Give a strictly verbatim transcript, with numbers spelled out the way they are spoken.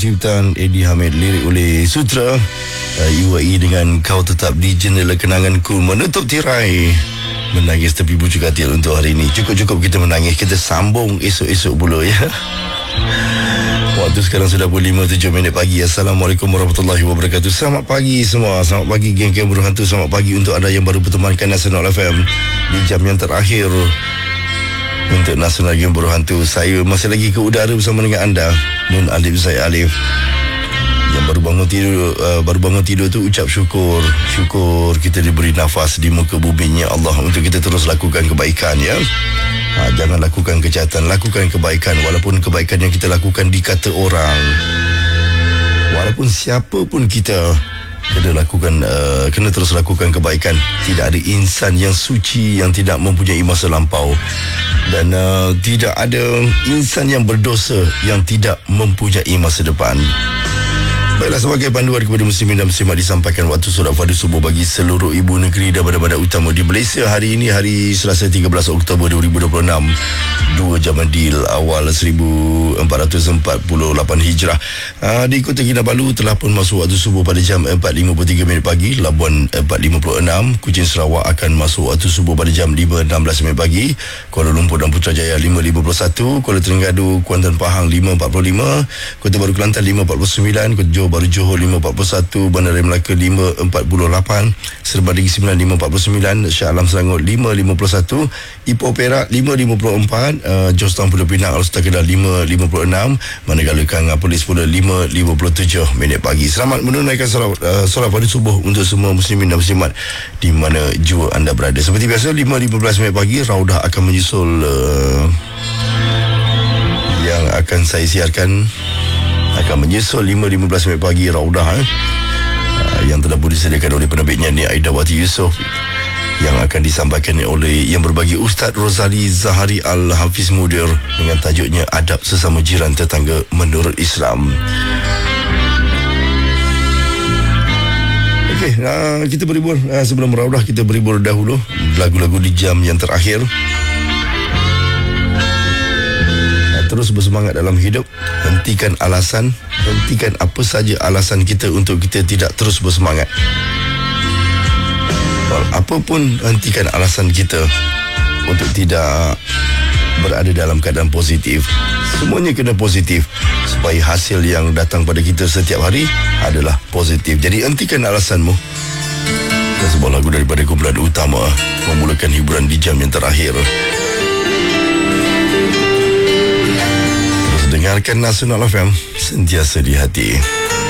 Ciptaan Eddie Hamid, lirik oleh Sutra. uh, U A E dengan Kau Tetap di Jendela Kenanganku menutup tirai Menangis Tepi Bucu Katil untuk hari ini. Cukup-cukup kita menangis, kita sambung esok-esok pula ya. Waktu sekarang sudah pukul lima tujuh minit pagi. Assalamualaikum warahmatullahi wabarakatuh. Selamat pagi semua. Selamat pagi geng-geng Buruh Hantu. Selamat pagi untuk anda yang baru bertemankan Nasional F M di jam yang terakhir untuk Nasional Game Buruh Hantu. Saya masih lagi ke udara bersama dengan anda, Nun Alif saya Alif. Yang baru bangun tidur uh, baru bangun tidur tu ucap syukur. Syukur kita diberi nafas di muka bumi Allah untuk kita terus lakukan kebaikan ya. Ha, jangan lakukan kejahatan, lakukan kebaikan. Walaupun kebaikan yang kita lakukan dikata orang, walaupun siapa pun kita, kena lakukan uh, kena terus lakukan kebaikan. Tidak ada insan yang suci yang tidak mempunyai masa lampau, dan uh, tidak ada insan yang berdosa yang tidak mempunyai masa depan. Baiklah, sebagai panduan kepada muslimin dan muslimat disampaikan waktu solat fardu subuh bagi seluruh ibu negeri dan bandar-bandar utama di Malaysia. Hari ini hari Selasa tiga belas Oktober dua ribu dua puluh enam, dua Jamadil awal seribu empat ratus empat puluh lapan Hijrah. Uh, di Kota Kinabalu telah pun masuk waktu subuh pada jam empat lima puluh tiga minit pagi. Labuan empat lima puluh enam, Kuching Sarawak akan masuk waktu subuh pada jam lima enam belas minit pagi. Kuala Lumpur dan Putrajaya lima lima puluh satu, Kuala Terengganu, Kuantan Pahang lima empat puluh lima, Kota Baru Kelantan lima empat puluh sembilan, Kota Johor Baru Johor lima empat puluh satu, Bandar Raya Melaka lima empat puluh lapan, Serba Negeri Sembilan lima empat puluh sembilan, Shah Alam Selangor lima lima puluh satu, Ipoh Perak lima lima puluh empat, uh, Georgetown Pulau Pinang Alor-Setar Kedah lima lima puluh enam, manakala Kanga Polis Pula lima lima puluh tujuh minit pagi. Selamat menunaikan solat, uh, solat pada subuh untuk semua muslimin dan muslimat di mana jua anda berada. Seperti biasa lima lima belas minit pagi Raudah akan menyusul uh, yang akan saya siarkan. Akan menyusul lima lima belas minit pagi Raudah eh? uh, yang telah pun disediakan oleh penerbitnya ni Aidawati Yusof, yang akan disampaikan oleh yang berbagi Ustaz Rozali Zahari Al-Hafiz Mudir dengan tajuknya Adab Sesama Jiran Tetangga Menurut Islam. Okey, uh, kita berhibur uh, sebelum Raudah, kita berhibur dahulu lagu-lagu di jam yang terakhir. Terus bersemangat dalam hidup. Hentikan alasan, hentikan apa saja alasan kita untuk kita tidak terus bersemangat. Apapun, hentikan alasan kita untuk tidak berada dalam keadaan positif. Semuanya kena positif supaya hasil yang datang pada kita setiap hari adalah positif. Jadi hentikan alasanmu. Dan sebuah lagu daripada kumpulan utama memulakan hiburan di jam yang terakhir. Dengarkan Nasional F M, sentiasa di hati.